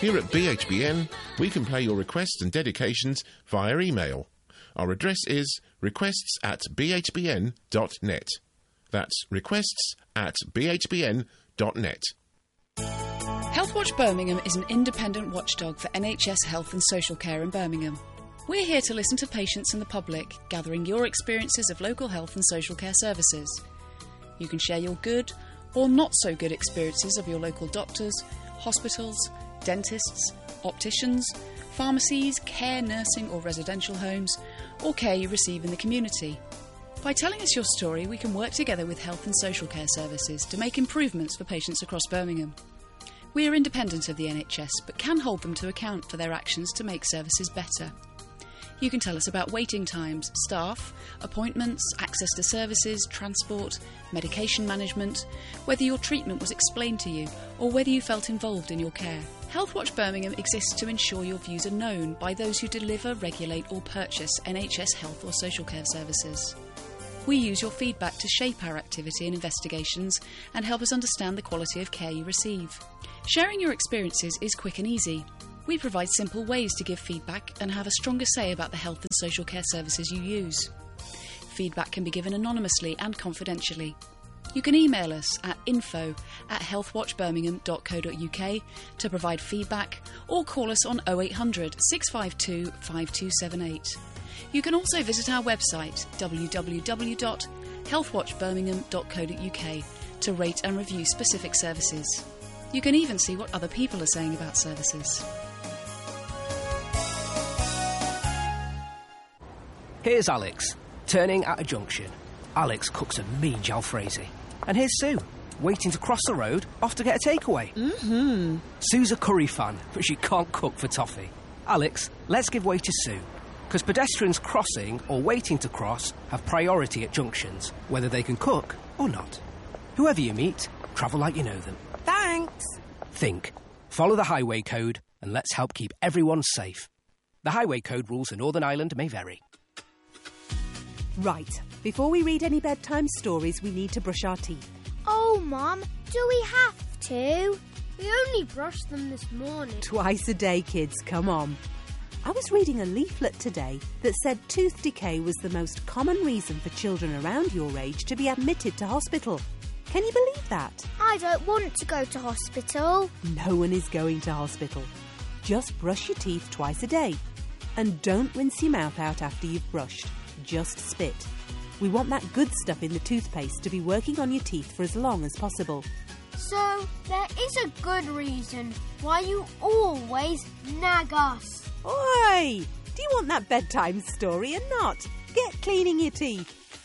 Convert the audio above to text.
Here at BHBN, we can play your requests and dedications via email. Our address is requests@bhbn.net. That's requests@bhbn.net. Healthwatch Birmingham is an independent watchdog for NHS health and social care in Birmingham. We're here to listen to patients and the public, gathering your experiences of local health and social care services. You can share your good or not so good experiences of your local doctors, hospitals, dentists, opticians, pharmacies, care, nursing or residential homes, or care you receive in the community. By telling us your story, we can work together with health and social care services to make improvements for patients across Birmingham. We are independent of the NHS, but can hold them to account for their actions to make services better. You can tell us about waiting times, staff, appointments, access to services, transport, medication management, whether your treatment was explained to you, or whether you felt involved in your care. Healthwatch Birmingham exists to ensure your views are known by those who deliver, regulate or purchase NHS health or social care services. We use your feedback to shape our activity and investigations and help us understand the quality of care you receive. Sharing your experiences is quick and easy. We provide simple ways to give feedback and have a stronger say about the health and social care services you use. Feedback can be given anonymously and confidentially. You can email us at info@healthwatchbirmingham.co.uk to provide feedback, or call us on 0800 652 5278. You can also visit our website www.healthwatchbirmingham.co.uk to rate and review specific services. You can even see what other people are saying about services. Here's Alex, turning at a junction. Alex cooks a mean jalfrezi. And here's Sue, waiting to cross the road, off to get a takeaway. Sue's a curry fan, but she can't cook for toffee. Alex, let's give way to Sue, because pedestrians crossing or waiting to cross have priority at junctions, whether they can cook or not. Whoever you meet, travel like you know them. Thanks. Think. Follow the highway code and let's help keep everyone safe. The highway code rules for Northern Ireland may vary. Right, before we read any bedtime stories, we need to brush our teeth. Oh, Mum, do we have to? We only brushed them this morning. Twice a day, kids, come on. I was reading a leaflet today that said tooth decay was the most common reason for children around your age to be admitted to hospital. Can you believe that? I don't want to go to hospital. No one is going to hospital. Just brush your teeth twice a day. And don't rinse your mouth out after you've brushed. Just spit. We want that good stuff in the toothpaste to be working on your teeth for as long as possible. So, there is a good reason why you always nag us. Oi! Do you want that bedtime story or not? Get cleaning your teeth.